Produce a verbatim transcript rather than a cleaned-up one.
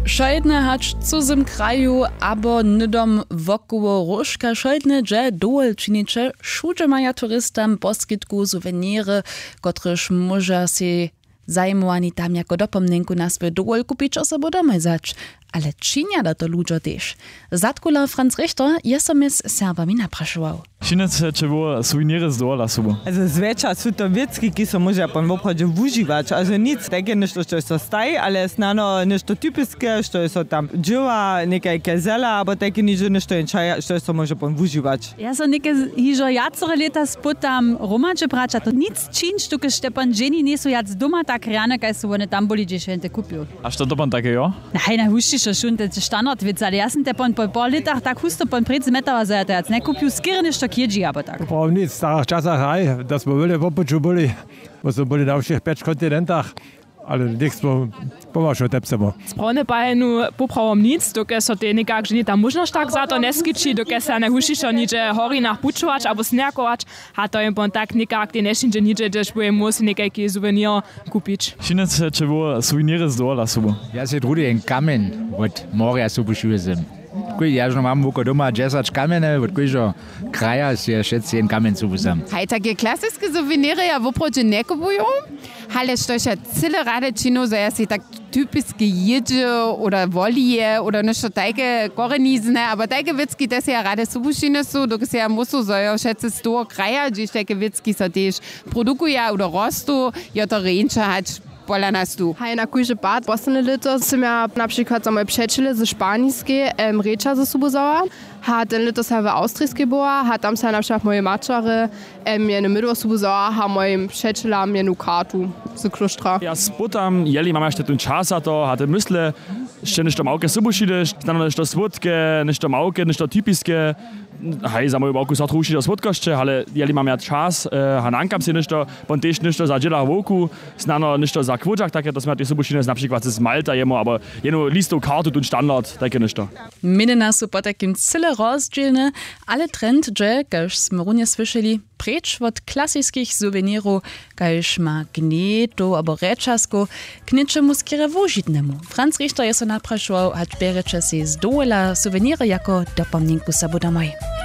Šojdne hać cudzym kraju, abo nydom wokoło różka šojdne, że dołel činiče všude maja turistam poskytku suweniry, kotryż może si zajmowani tam jako dopomnenku na swój dołel kupić osobo domaj zać. Ale činia da to ludzie też. Zatkula Franz Richter je so mis Serbami napraszował. Činec, če bo suweniry z dola subo. Also zweča su to wiecki, ki so może pan w obchodzie używać. Also nic takie nešto, što so staj, ale znano nešto typiskie, što so tam dživa, nekaj kezela, abo takie niže nešto inčaja, što so może pan używać. Ja so neke hižo jacere leta spotam romače braća, to nic činč, tuke Stepan ženi nisu jac doma tak rane, kaj su one tam boli džešente kupio. A što to pan takie jo? Nein, na huščiša šun, to je standardvic, ale ja sam te pan po par letach tak husto pan preci metava za jac ne kupio skire nešto kjedži, abo tak. Prav nic, v starih časah aj, da smo bili v Opoču boli, bo so boli na všech peč kontinentach, ale nek smo pomašali tepsemo. Sprone pa je nu popravom nic, doke so te nekak že ni tam možnost tak za to neskiči, doke se ne hušišo niče horinach pučovač abo snerkovač, a to je pon tak nekak te nešinče niče, dež boje musi nekaj ki souvenir kupič. Činec, če bo suweniry z dola subo. Ja se trudi en kamen od morja subo šuvezem. Ja już mam wokół doma dziesięć kamieni, od którego kraja się wszyscy en kamen zusammen. Hej, takie klasyczne suweniry ja woprócz nie kupują, ale to się cyle rady činu, że ja si tak typiskie jedzie oder wolie oder nešto takie korenizne, aber takie witzki też ja rady subušine su, dok se ja musu, że ja wszyscy z toho kraja, gdzieś takie witzki so też produkują oder rostu, ja to ręcza hać. Hej, na kujże bad, posledne leto sam ja na przykład za moje przyjaciele ze Španijskiej um, reča za sobą zała. Ha ten leto sam w Austrijskiej była, ha tam sam na przykład moje maczary, um, jene mydło sobą zała, ha moim przyjacielam jenu kartu z klostra. Ja spotam, jeli mam jeszcze ten czas a to, hatte myślę, jeszcze nešto małke subušide, dann nešto słodkie, nešto małke, nešto typiskie. Hej, za moju małku satru uši do słodkości, ale jeli mam ja czas, e, hanankam si nešto, pon też nešto za dzielach woku, znano nešto za kwoczach, takie to sme te subušine na przykład z Malta jemo, aber jeno listo kartu tun standard, takie nešto. Minena su po takim cyle rozdzielne, ale trend, że, kaž sme runie słyszeli, precz od klasyckich suwenirów, kaž ma gnieto abo reczasko, k niczemu skierę wožitnemu. Franz Richter je so napraszował, hać bereče si z dola suweniry jako dopomninku sabo domoj.